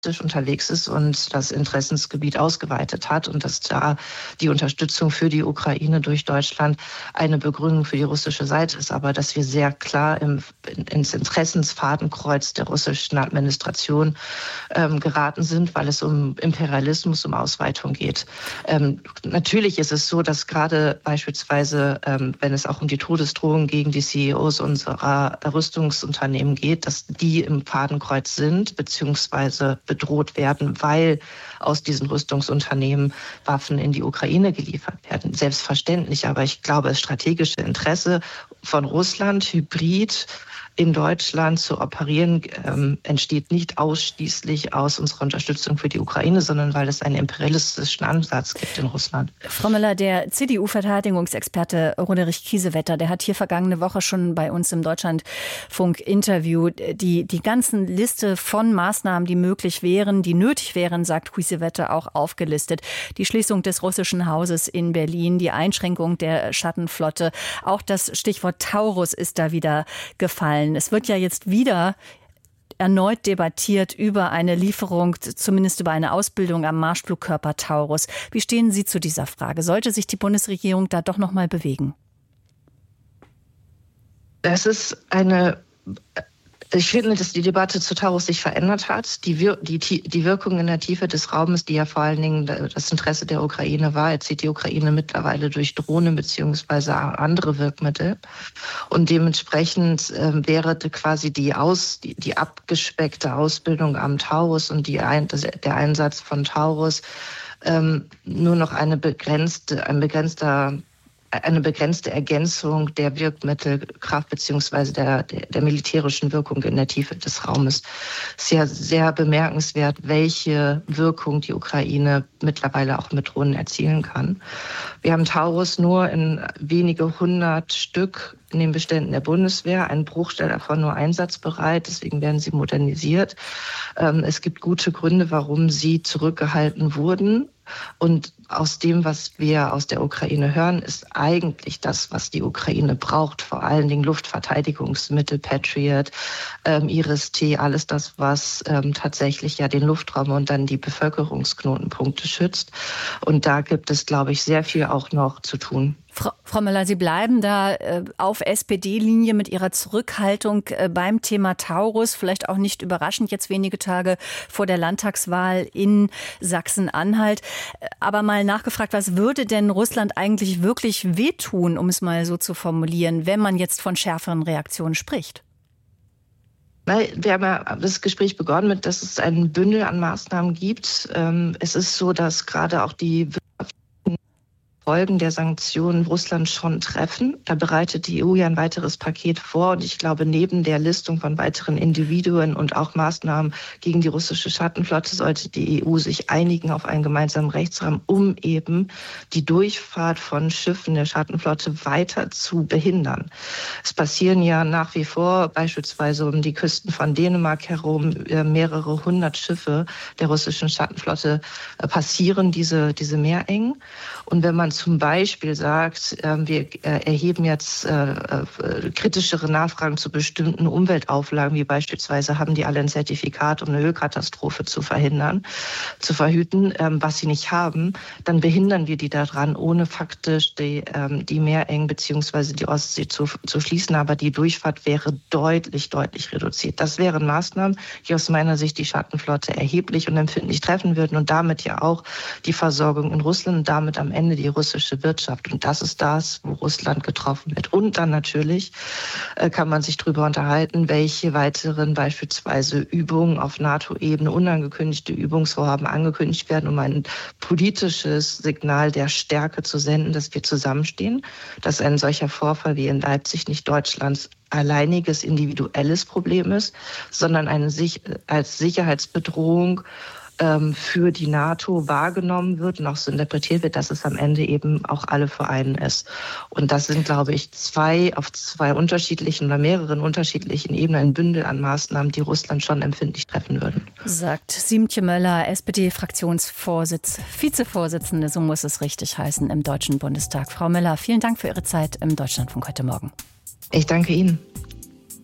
unterwegs ist und das Interessensgebiet ausgeweitet hat und dass da die Unterstützung für die Ukraine durch Deutschland eine Begründung für die russische Seite ist, aber dass wir sehr klar ins Interessensfadenkreuz der russischen Administration geraten sind, weil es um Imperialismus, um Ausweitung geht. Natürlich ist es so, dass gerade beispielsweise, wenn es auch um die Todesdrohungen gegen die CEOs unserer Rüstungsunternehmen geht, dass die im Fadenkreuz sind, beziehungsweise bedroht werden, weil aus diesen Rüstungsunternehmen Waffen in die Ukraine geliefert werden. Selbstverständlich, aber ich glaube, das strategische Interesse von Russland, hybrid in Deutschland zu operieren, entsteht nicht ausschließlich aus unserer Unterstützung für die Ukraine, sondern weil es einen imperialistischen Ansatz gibt in Russland. Frau Müller, der CDU-Verteidigungsexperte Roderich Kiesewetter, der hat hier vergangene Woche schon bei uns im Deutschlandfunk interviewt, die ganzen Liste von Maßnahmen, die möglich wären, die nötig wären, sagt Kiesewetter, auch aufgelistet. Die Schließung des russischen Hauses in Berlin, die Einschränkung der Schattenflotte, auch das Stichwort Taurus ist da wieder gefallen. Es wird ja jetzt wieder erneut debattiert über eine Lieferung, zumindest über eine Ausbildung am Marschflugkörper Taurus. Wie stehen Sie zu dieser Frage? Sollte sich die Bundesregierung da doch noch mal bewegen? Ich finde, dass die Debatte zu Taurus sich verändert hat. Die Wirkung in der Tiefe des Raumes, die ja vor allen Dingen das Interesse der Ukraine war, erzieht die Ukraine mittlerweile durch Drohnen beziehungsweise andere Wirkmittel. Und dementsprechend wäre quasi die abgespeckte Ausbildung am Taurus und der Einsatz von Taurus nur noch eine begrenzte Ergänzung der Wirkmittelkraft beziehungsweise der militärischen Wirkung in der Tiefe des Raumes. Sehr, sehr bemerkenswert, welche Wirkung die Ukraine mittlerweile auch mit Drohnen erzielen kann. Wir haben Taurus nur in wenige hundert Stück in den Beständen der Bundeswehr, ein Bruchteil davon nur einsatzbereit, deswegen werden sie modernisiert. Es gibt gute Gründe, warum sie zurückgehalten wurden. Und aus dem, was wir aus der Ukraine hören, ist eigentlich das, was die Ukraine braucht. Vor allen Dingen Luftverteidigungsmittel, Patriot, Iris-T, alles das, was tatsächlich ja den Luftraum und dann die Bevölkerungsknotenpunkte schützt. Und da gibt es, glaube ich, sehr viel auch noch zu tun. Frau Müller, Sie bleiben da auf SPD-Linie mit Ihrer Zurückhaltung beim Thema Taurus. Vielleicht auch nicht überraschend, jetzt wenige Tage vor der Landtagswahl in Sachsen-Anhalt. Aber mal nachgefragt, was würde denn Russland eigentlich wirklich wehtun, um es mal so zu formulieren, wenn man jetzt von schärferen Reaktionen spricht? Wir haben ja das Gespräch begonnen mit, dass es ein Bündel an Maßnahmen gibt. Es ist so, dass gerade auch die Folgen der Sanktionen Russland schon treffen. Da bereitet die EU ja ein weiteres Paket vor. Und ich glaube, neben der Listung von weiteren Individuen und auch Maßnahmen gegen die russische Schattenflotte sollte die EU sich einigen auf einen gemeinsamen Rechtsrahmen, um eben die Durchfahrt von Schiffen der Schattenflotte weiter zu behindern. Es passieren ja nach wie vor beispielsweise um die Küsten von Dänemark herum mehrere hundert Schiffe der russischen Schattenflotte passieren diese Meerengen. Und wenn man zum Beispiel sagt, wir erheben jetzt kritischere Nachfragen zu bestimmten Umweltauflagen, wie beispielsweise haben die alle ein Zertifikat, um eine Ölkatastrophe zu verhüten, was sie nicht haben, dann behindern wir die daran, ohne faktisch die Meerengen bzw. die Ostsee zu schließen. Aber die Durchfahrt wäre deutlich reduziert. Das wären Maßnahmen, die aus meiner Sicht die Schattenflotte erheblich und empfindlich treffen würden und damit ja auch die Versorgung in Russland und damit am Ende die russische Wirtschaft. Und das ist das, wo Russland getroffen wird. Und dann natürlich kann man sich darüber unterhalten, welche weiteren beispielsweise Übungen auf NATO-Ebene, unangekündigte Übungsvorhaben angekündigt werden, um ein politisches Signal der Stärke zu senden, dass wir zusammenstehen, dass ein solcher Vorfall wie in Leipzig nicht Deutschlands alleiniges individuelles Problem ist, sondern als Sicherheitsbedrohung für die NATO wahrgenommen wird und auch so interpretiert wird, dass es am Ende eben auch alle für einen ist. Und das sind, glaube ich, auf zwei unterschiedlichen oder mehreren unterschiedlichen Ebenen ein Bündel an Maßnahmen, die Russland schon empfindlich treffen würden. Sagt Siemtje Möller, SPD-Vizevorsitzende, so muss es richtig heißen, im Deutschen Bundestag. Frau Möller, vielen Dank für Ihre Zeit im Deutschlandfunk heute Morgen. Ich danke Ihnen.